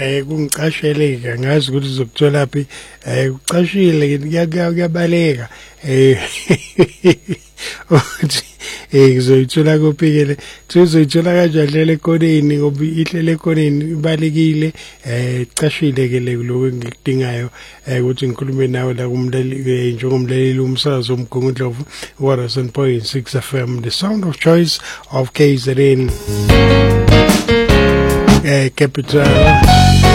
kungicasheleke ngazi ukuthi uzokuthola phi ucashile kuyabaleka uthi ngizoyithola kophi-ke uzoyithola kanjani le ekoneni ngoba ihlele ekoneni ibalekile cashile-ke le lokho engikudingayo ukuthi ngikhulume nawe la kumlaleli njengomlaleli umsakazo womgungundlovu 107.6 FM the sound of choice of KZN capital